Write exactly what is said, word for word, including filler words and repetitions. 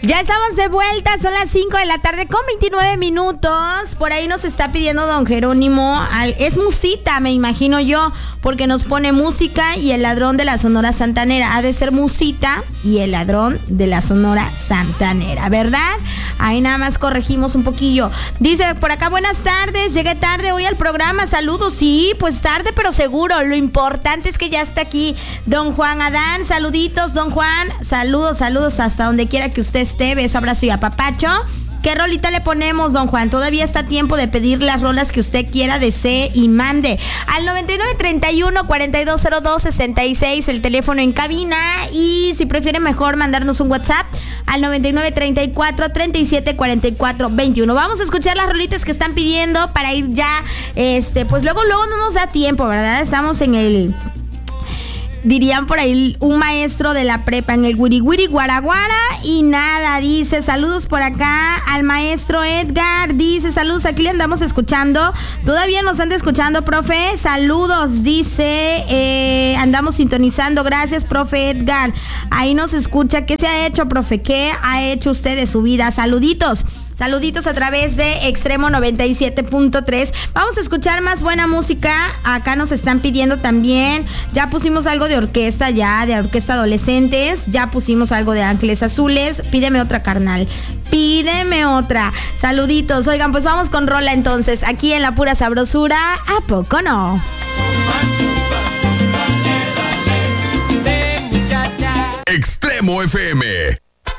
Ya estamos de vuelta, son las cinco de la tarde con veintinueve minutos. Por ahí nos está pidiendo don Jerónimo, es musita, me imagino yo, porque nos pone música y el ladrón de la Sonora Santanera. Ha de ser musita y el ladrón de la Sonora Santanera, ¿verdad? Ahí nada más corregimos un poquillo. Dice por acá, buenas tardes, llegué tarde hoy al programa, saludos. Sí, pues tarde pero seguro, lo importante es que ya está aquí don Juan Adán. Saluditos, don Juan, saludos, saludos hasta donde quiera que usted esté. Beso, abrazo y apapacho. ¿Qué rolita le ponemos, don Juan? Todavía está a tiempo de pedir las rolas que usted quiera, desee y mande. Al noventa y nueve treinta y uno cuarenta y dos cero dos sesenta y seis, el teléfono en cabina. Y si prefiere mejor mandarnos un WhatsApp al noventa y nueve treinta y cuatro treinta y siete cuarenta y cuatro veintiuno. Vamos a escuchar las rolitas que están pidiendo para ir ya, este, pues luego, luego no nos da tiempo, ¿verdad? Estamos en el... dirían por ahí un maestro de la prepa en el Wiri Wiri Guaraguara y nada, dice saludos por acá al maestro Edgar, dice saludos, aquí le andamos escuchando, todavía nos anda escuchando, profe, saludos, dice, eh, andamos sintonizando, gracias, profe Edgar, ahí nos escucha. ¿Qué se ha hecho, profe? ¿Qué ha hecho usted de su vida? Saluditos. Saluditos a través de Extremo noventa y siete punto tres. Vamos a escuchar más buena música. Acá nos están pidiendo también. Ya pusimos algo de orquesta ya, de orquesta adolescentes. Ya pusimos algo de Ángeles Azules. Pídeme otra, carnal. Pídeme otra. Saluditos. Oigan, pues vamos con rola entonces. Aquí en La Pura Sabrosura. ¿A poco no? Extremo F M.